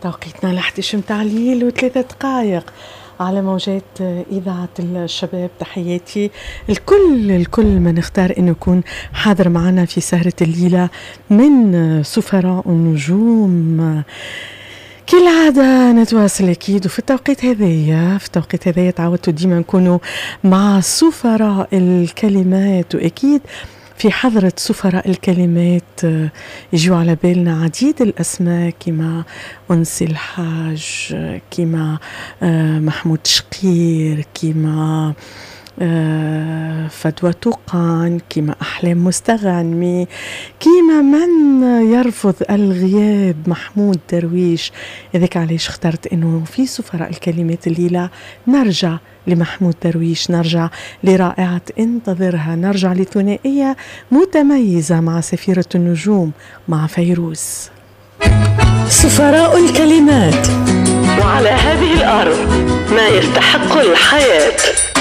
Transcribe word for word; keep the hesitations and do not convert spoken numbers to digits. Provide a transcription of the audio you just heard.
توقيتنا لحد متاع الليل وثلاثة دقائق على موجات إذاعة الشباب. تحياتي الكل الكل من اختار أنه يكون حاضر معنا في سهرة الليلة من سفراء النجوم. كالعادة نتواصل أكيد، وفي التوقيت هذايا في التوقيت هذايا تعودتوا ديما نكونوا مع سفراء الكلمات، وأكيد في حضرة سفراء الكلمات يجوا على بالنا عديد الأسماء كما أنسي الحاج، كما محمود شقير، كما فدوى توقان، كما أحلام مستغنمي، كما من يرفض الغياب محمود درويش. إذاك علاش اخترت أنه في سفراء الكلمات الليلة نرجع لمحمود درويش، نرجع لرائعة انتظرها، نرجع لثنائية متميزة مع سفيرة النجوم مع فيروز. سفراء الكلمات، وعلى هذه الأرض ما يستحق الحياة.